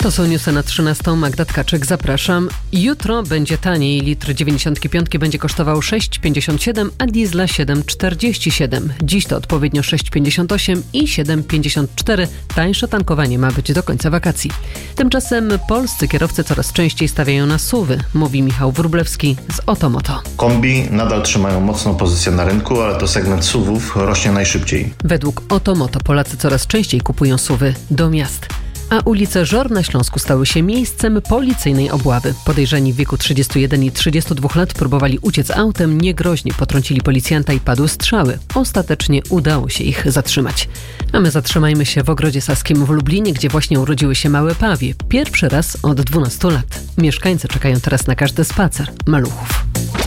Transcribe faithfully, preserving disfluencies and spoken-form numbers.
To są newsy na trzynastą. Magda Tkaczyk, zapraszam. Jutro będzie taniej. Litr dziewięćdziesiątki piątki będzie kosztował sześć pięćdziesiąt siedem, a diesla siedem czterdzieści siedem. Dziś to odpowiednio sześć pięćdziesiąt osiem i siedem pięćdziesiąt cztery. Tańsze tankowanie ma być do końca wakacji. Tymczasem polscy kierowcy coraz częściej stawiają na suwy, mówi Michał Wróblewski z Otomoto. Kombi nadal trzymają mocną pozycję na rynku, ale to segment suwów rośnie najszybciej. Według Otomoto Polacy coraz częściej kupują suwy do miast. A ulice Żor na Śląsku stały się miejscem policyjnej obławy. Podejrzani w wieku trzydziestu jeden i trzydziestu dwóch lat próbowali uciec autem, niegroźnie potrącili policjanta i padły strzały. Ostatecznie udało się ich zatrzymać. A my zatrzymajmy się w Ogrodzie Saskim w Lublinie, gdzie właśnie urodziły się małe pawie. Pierwszy raz od dwunastu lat. Mieszkańcy czekają teraz na każdy spacer maluchów.